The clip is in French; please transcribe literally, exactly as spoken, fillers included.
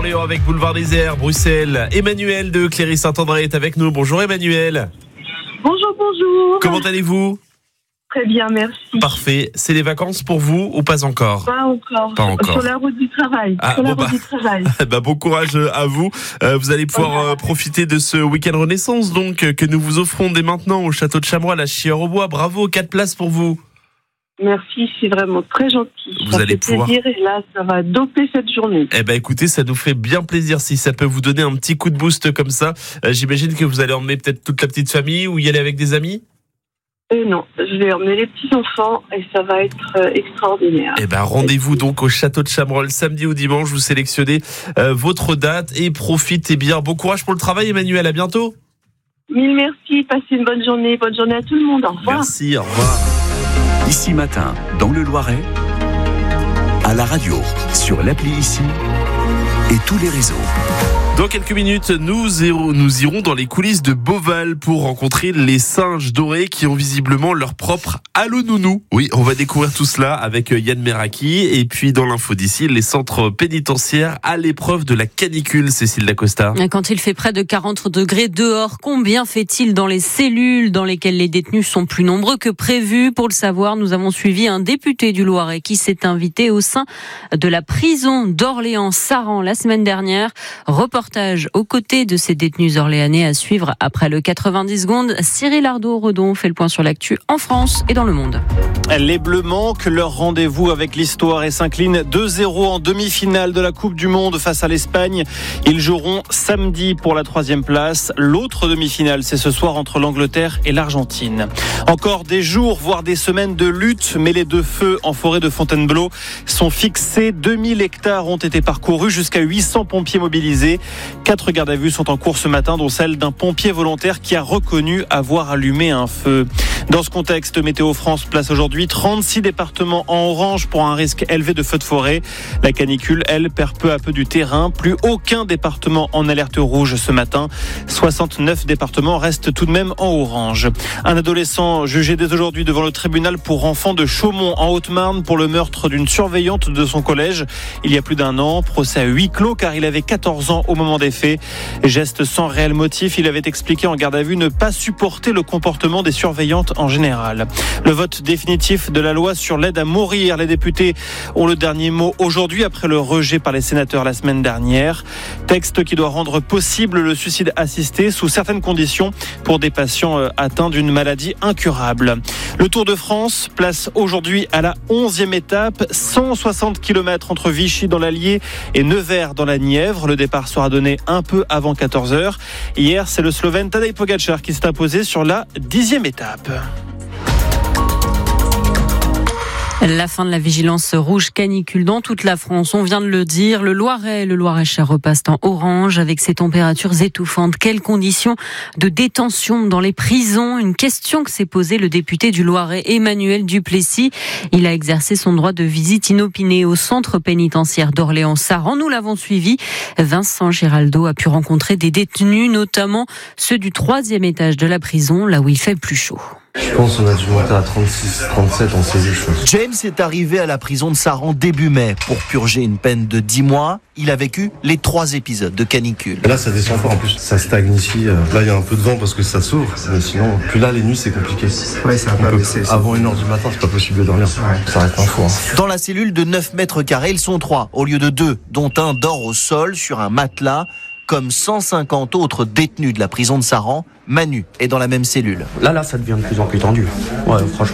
Léon avec Boulevard des Airs, Bruxelles. Emmanuel de Cléry-Saint-André est avec nous. Bonjour Emmanuel. Bonjour, bonjour. Comment allez-vous ? Très bien, merci. Parfait. C'est les vacances pour vous ou pas encore ? Pas encore. Pas encore. Sur la route du travail. Ah, Sur la bon route bah, du travail. bah, bon courage à vous. Euh, vous allez pouvoir Voilà. euh, profiter de ce week-end Renaissance donc euh, que nous vous offrons dès maintenant au château de Chamois, la Chieur-au-Bois. Bravo, quatre places pour vous. Merci, c'est vraiment très gentil. Vous ça allez fait pouvoir- plaisir et là, ça va doper cette journée. Eh ben écoutez, ça nous fait bien plaisir si ça peut vous donner un petit coup de boost comme ça. Euh, j'imagine que vous allez emmener peut-être toute la petite famille ou y aller avec des amis ? Et non, je vais emmener les petits-enfants et ça va être euh, extraordinaire. Eh ben, rendez-vous donc au château de Chabrol samedi ou dimanche. Vous sélectionnez euh, votre date et profitez bien. Bon courage pour le travail, Emmanuel. À bientôt. Mille merci, passez une bonne journée. Bonne journée à tout le monde. Au revoir. Merci. Au revoir. Ici Matin, dans le Loiret, à la radio, sur l'appli Ici et tous les réseaux. Dans quelques minutes, nous irons, nous irons dans les coulisses de Beauval pour rencontrer les singes dorés qui ont visiblement leur propre Allo Nounou. Oui, on va découvrir tout cela avec Yann Meraki. Et puis dans l'info d'ici, les centres pénitentiaires à l'épreuve de la canicule, Cécile Dacosta. Quand il fait près de quarante degrés dehors, combien fait-il dans les cellules dans lesquelles les détenus sont plus nombreux que prévu ? Pour le savoir, nous avons suivi un député du Loiret qui s'est invité au sein de la prison d'Orléans-Saran la semaine dernière. Reportage aux côtés de ces détenus orléanais à suivre après le quatre-vingt-dix secondes. Cyril Ardo-Redon fait le point sur l'actu en France et dans le monde. Les Bleus manquent leur rendez-vous avec l'histoire et s'inclinent deux zéro en demi-finale de la Coupe du Monde face à l'Espagne. Ils joueront samedi pour la troisième place. L'autre demi-finale, c'est ce soir entre l'Angleterre et l'Argentine. Encore des jours, voire des semaines de lutte, mais les deux feux en forêt de Fontainebleau sont fixés. deux mille hectares ont été parcourus, jusqu'à huit cents pompiers mobilisés. Quatre gardes à vue sont en cours ce matin, dont celle d'un pompier volontaire qui a reconnu avoir allumé un feu. Dans ce contexte, Météo France place aujourd'hui trente-six départements en orange pour un risque élevé de feux de forêt. La canicule, elle, perd peu à peu du terrain. Plus aucun département en alerte rouge ce matin. soixante-neuf départements restent tout de même en orange. Un adolescent jugé dès aujourd'hui devant le tribunal pour enfants de Chaumont en Haute-Marne pour le meurtre d'une surveillante de son collège il y a plus d'un an. Procès à huis clos car il avait quatorze ans au moment des faits. Geste sans réel motif, il avait expliqué en garde à vue ne pas supporter le comportement des surveillantes en général. Le vote définitif de la loi sur l'aide à mourir. Les députés ont le dernier mot aujourd'hui après le rejet par les sénateurs la semaine dernière. Texte qui doit rendre possible le suicide assisté sous certaines conditions pour des patients atteints d'une maladie incurable. Le Tour de France place aujourd'hui à la onzième étape, cent soixante kilomètres entre Vichy dans l'Allier et Nevers dans la Nièvre. Le départ sera donné un peu avant quatorze heures. Hier, c'est le Slovène Tadej Pogačar qui s'est imposé sur la dixième étape. La fin de la vigilance rouge canicule dans toute la France, on vient de le dire. Le Loiret, le Loir-et-Cher repasse en orange avec ses températures étouffantes. Quelles conditions de détention dans les prisons ? Une question que s'est posée le député du Loiret, Emmanuel Duplessis. Il a exercé son droit de visite inopiné au centre pénitentiaire d'Orléans-Saran. Nous l'avons suivi. Vincent Giraldo a pu rencontrer des détenus, notamment ceux du troisième étage de la prison, là où il fait le plus chaud. Je pense qu'on a dû monter à trente-six, trente-sept en saisie, je pense. James est arrivé à la prison de Saran début mai pour purger une peine de dix mois. Il a vécu les trois épisodes de canicule. Et là, ça descend pas. En plus, ça stagne ici. Là, il y a un peu de vent parce que ça s'ouvre. Mais sinon, puis là, les nuits, c'est compliqué. Ouais, ça va pas baisser. Avant une heure du matin, c'est pas possible de dormir. Ouais. Ça reste un fou. Hein. Dans la cellule de neuf mètres carrés, ils sont trois au lieu de deux, dont un dort au sol sur un matelas. Comme cent cinquante autres détenus de la prison de Saran, Manu est dans la même cellule. Là, là, ça devient de plus en plus tendu. Ouais, franchement.